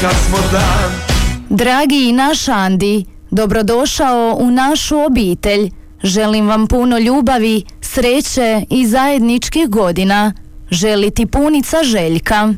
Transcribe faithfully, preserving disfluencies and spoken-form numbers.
kad smo dan. Dragi naš Andi, dobrodošao u našu obitelj. Želim vam puno ljubavi, sreće i zajedničkih godina. Želi ti punica Željka.